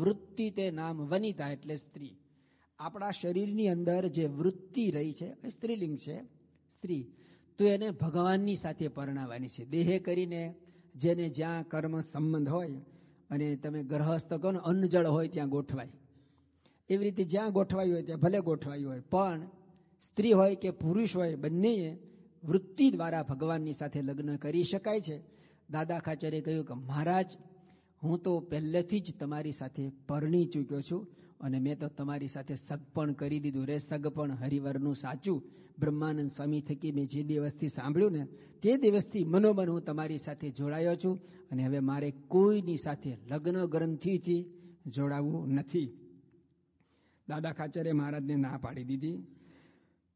વૃત્તિ તે નામ વનિતા એટલે સ્ત્રી. આપણા શરીરની અંદર જે વૃત્તિ રહી છે એ સ્ત્રીલિંગ છે, સ્ત્રી, તો એને ભગવાનની સાથે પરણાવવાની છે. દેહે કરીને જેને જ્યાં કર્મ સંબંધ હોય અને તમે ગ્રહસ્થ કહો ને અન્ન જળ હોય ત્યાં ગોઠવાય, એવી રીતે જ્યાં ગોઠવાયું હોય ત્યાં ભલે ગોઠવાયું હોય, પણ સ્ત્રી હોય કે પુરુષ હોય બંનેએ વૃત્તિ દ્વારા ભગવાનની સાથે લગ્ન કરી શકાય છે. દાદા ખાચરે કહ્યું કે મહારાજ, હું તો પહેલેથી જ તમારી સાથે પરણી ચૂક્યો છું અને મેં તો તમારી સાથે સગપણ કરી દીધું રે. સગપણ હરિવરનું સાચું. બ્રહ્માનંદ સ્વામી થકી મેં જે દિવસથી સાંભળ્યું ને તે દિવસથી મનોમન હું તમારી સાથે જોડાયો છું અને હવે મારે કોઈની સાથે લગ્ન ગ્રંથિથી જોડાવું નથી. દાદા ખાચરે મહારાજને ના પાડી દીધી.